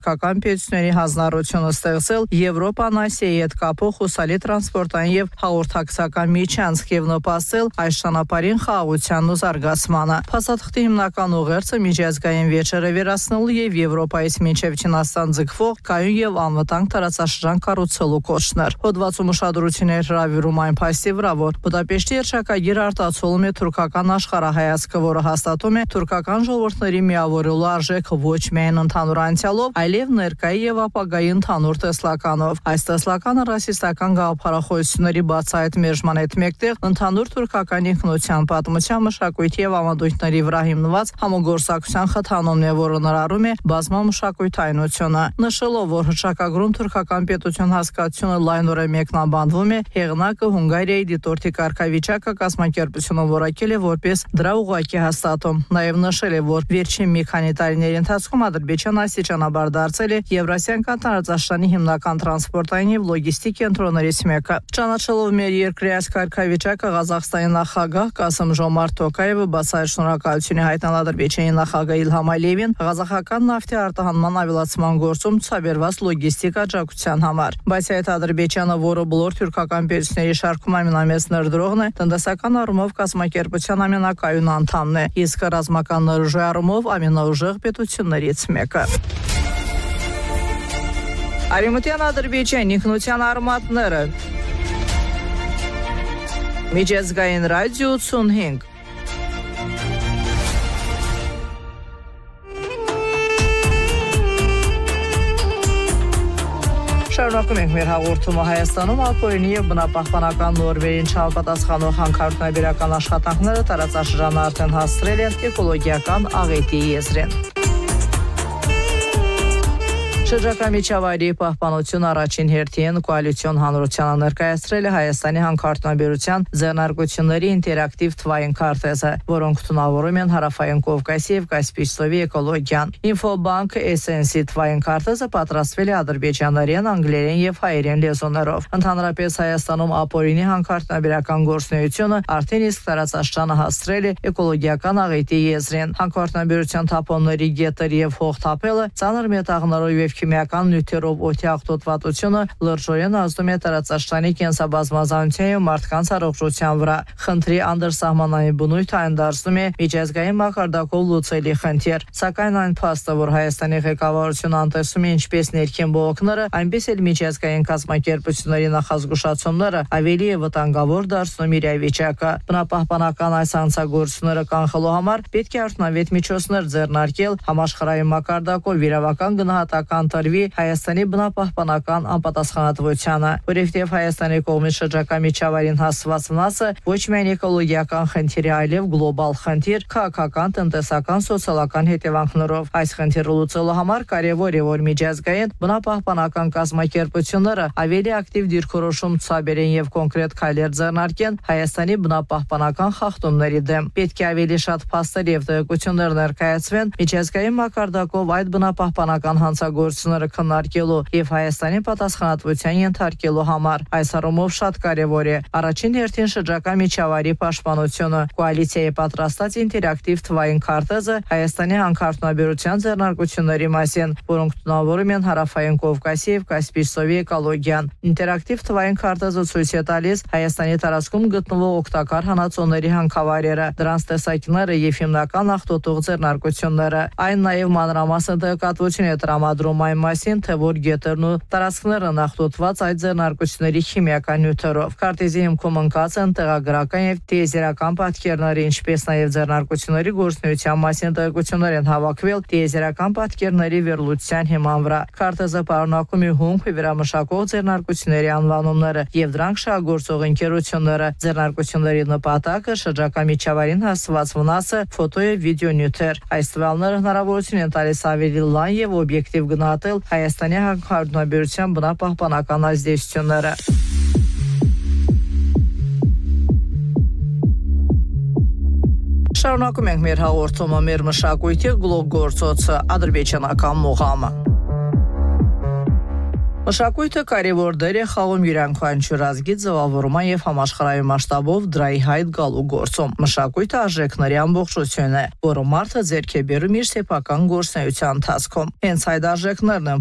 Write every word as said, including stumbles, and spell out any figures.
թուրքական պետությունների հանձնառությունը ստեղծել Եվրոպան Ասիայի հետ կապող հուսալի տրանսպորտային եւ հաղորդակցական միջանցք եւ նպաստել այս ճանապարհին խաղաղությանն ու զարգացմանը։ Փաստաթղթի հիմնական ուղերձը միջազգային վեճերը վերացնելու եւ Եվրոպայից մինչեւ Չինաստան ձգվող կայուն եւ անվտանգ տարածաշրջան կառուցելու կոչն էր։ Հոդվածում ուշադրություններ հրավիրում այն փաստի վրա, որ Բուդապեշտի երշակագիրը արտացոլում է թուրքական աշխարհայացքը, որը հաստատում է թուրքական ժողովուրդների միավորելու արժեքը ոչ միայն ընդհանուր անցյալով, այլև ներկայի եւ ապագայի ընդհանուր տեսլականով։ Այս տեսլականը ռասիստական գաղափարախոսությունների բացահայտ մերժման հետ մեկտեղ ընդհանուր թուրքական ինքնության, պատմության, մշակույթի եւ ավանդույթների վրա հիմնված համագործակցության խթանումն է, որը ներառում է բազմամշակութայնությունը։ Նշելով, որ հռչակագրում թուրքական պետություն հասկացությունը լայնորեն մեկնաբանվում է, հեղինակը Հունգարիայի դիտորդի կարգավիճակը կազմակերպությունը որակել է որպես դրա ուղղակի հաստատում։ Նաև նշել է, որ վերջին մի քանի տարիների ընթացքում Ադրբեջանը աստիճանաբար դարձել է Եվրասիական տարածաշրջանի հիմնական տրանսպորտային եւ լոգիստիկ կենտրոններից մեկը։ Ճանաչելով մեր երկրի այս կարգավիճակը, Ղազախստանի նախագահ Կասım-Ժոմարտ Տոկաևը բացահայտ շնորհակալություն է հայտնել Ադրբեջանի նախագահ Իլհամ Ալիևին ղազախական նավթի արտահանման ավելացման գործում ցուցաբերված լոգիստիկ աջակցության համար։ Բայց այդ Ադրբեջանը, որը բոլոր թուրքական պետությունների շարքում ամենամեծ ներդրողն է, տնտեսական առումով կազմակերպության ամենակայուն անդամն է, իսկ ռազմական ներուժի առումով ամենաուժեղ պետություններից մեկը։ Արևմտյան Ադրբեջանի ինքնության արմատները։ Միջազգային ռադիո ութսունհինգ։ Շարունակում ենք մեր հաղորդումը Հայաստանում ապօրինի եւ բնապահպանական նորմերին չհամապատասխանող հանքարդյունաբերական աշխատանքները տարածաշրջանը արդեն հասցրել են էկոլոգիական աղետի եզրին։ Շրջակա միջավայրի պահպանություն առաջին հերթին կոալիցիոն հանրությանը ներկայացրել է Հայաստանի հանքարդյունաբերության ձեռնարկությունների ինտերակտիվ թվային քարտեզը, որոնք թունավորում են Հարավային Կովկասի եւ Կասպից ծովի էկոլոգիան։ Ինֆոբանկ էս են սի թվային քարտեզը պատրաստվել է ադրբեջաներեն, անգլերեն եւ հայերեն լեզուներով։ Ընդհանրապես Հայաստանում ապօրինի հանքարդյունաբերական գործունեությունը արդեն իսկ տարածաշրջանը հասցրել է էկոլոգիական աղետի եզրին։ Հանքարդյունաբերության թափոնների գետեր եւ հող թափելը, ծանր մետաղներով եւ քիմիական նյութերով օդի աղտոտվածությունը լրջորեն ազդում է տարածաշրջանի կենսաբազմազանության եւ մարդկանց առողջության վրա։ Խնդրի անդրսահմանային բնույթը այն դարձնում է միջազգային մակարդակով լուծելի խնդիր։ Սակայն այն փաստը, որ Հայաստանի ղեկավարությունը անտեսում է ինչպես ներքին բողոքները, այնպես էլ միջազգային կազմակերպությունների նախազգուշացումները ավելի է վտանգավոր դարձնում իրավիճակը։ Բնապահպանական այս հանցագործությունները կանխելու համար պետք է արդյունավետ միջոցներ ձեռնարկել համաշխարհային մակարդակով իրավական գնահատական տրվի Հայաստանի բնապահպանական անպատասխանատվությանը, որովհետև Հայաստանի կողմից շրջակա միջավայրին հասցված վնասը ոչ միայն էկոլոգիական խնդիր է, այլև գլոբալ խնդիր, քաղաքական, տնտեսական, սոցիալական հետևանքներով։ Այս խնդիրը լուծելու համար կարևոր է, որ միջազգային բնապահպանական կազմակերպությունները ավելի ակտիվ դիրքորոշում ցուցաբերեն եւ կոնկրետ քայլեր ձեռնարկեն Հայաստանի բնապահպանական խախտումների դեմ։ Պետք է ավելի շատ փաստեր եւ տեղեկություններ ներկայացվեն միջազգային մակարդակով այդ բնապահպանական հանցագործությունները քննարկելու եւ Հայաստանի պատասխանատվության ենթարկելու համար։ Այս առումով շատ կարևոր է առաջին հերթին շրջակա միջավայրի պաշտպանությունը։ Կոալիցիայի պատրաստած ինտերակտիվ թվային քարտեզը Հայաստանի հանքարդյունաբերության ձեռնարկությունների մասին, որոնք տոնավորում են Հարավային Կովկասի եւ Կասպից ծովի էկոլոգիան։ Ինտերակտիվ թվային քարտեզը ցույց է տալիս Հայաստանի տարածքում գտնվող օգտակար հանածոների հանքավայրերը, դրանց տեսակները եւ հիմնական աղտոտող ձեռնարկությունները։ Այն նաեւ մանրամասն տեղեկատվություն է տրամադրում այն մասին, թե որ գետերն ու տարածքները աղտոտված այդ ձեռնարկությունների քիմիական նյութերով։ Քարտեզի հիմքում ընկած են տեղագրական եւ տիեզերական պատկերները, ինչպես նաեւ ձեռնարկությունների գործունեության մասին տեղեկություններ են հավաքվել տիեզերական պատկերների վերլուծության հիման վրա։ Քարտեզը պարունակում է հումք վերամշակող ձեռնարկությունների անվանումները եւ դրանք շահագործող ընկերությունները։ Ձեռնարկությունների նպատակը շրջակա միջավայրին հասցված վնասը ֆոտո եւ վիդեո նյութեր։ Այս տվյալները հնարավորություն են տալիս ավելի լայն եւ օբյեկտիվ գնահատել Հայաստանի հանքարդյունաբերության բնապահպանական ազդեցությունները։ Շարունակում ենք մեր հաղորդումը մեր մշակույթի գլոբգործոցը ադրբեջանական մուղամը։ Մշակույթը կարևոր դեր է խաղում յուրաքանչյուր ազգի ձևավորման եւ համաշխարհային մասշտաբով դրայի հայտ գալու գործում։ Մշակույթը արժեքների ամբողջություն է, որը մարդը ձեռք է բերում իր սեփական գործունեության ընթացքում։ Հենց այդ արժեքներն են